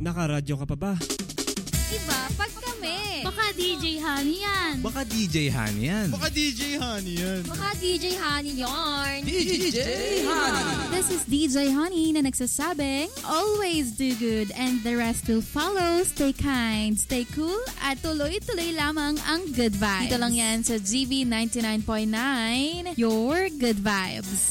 Nakaradyo ka pa ba? Iba pag kami. Baka DJ Honey yan. Baka DJ Honey yan. Baka DJ Honey yan. Baka DJ Honey yarn. DJ Honey. This is DJ Honey na nagsasabing, always do good and the rest will follow. Stay kind, stay cool, at tuloy-tuloy lamang ang good vibes. Dito lang yan sa GB 99.9, your good vibes.